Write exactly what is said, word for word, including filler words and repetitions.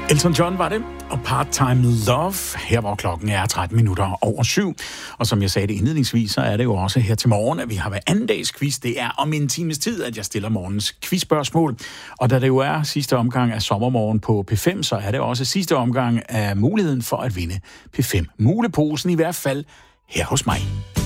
Elton John var det, og Part-Time Love, her hvor klokken er tretten minutter over syv. Og som jeg sagde det indledningsvis, så er det jo også her til morgen, at vi har hver anden dags quiz. Det er om en times tid, at jeg stiller morgens quizspørgsmål. Og da det jo er sidste omgang af sommermorgen på P fem, så er det også sidste omgang af muligheden for at vinde P fem muleposen, i hvert fald her hos mig.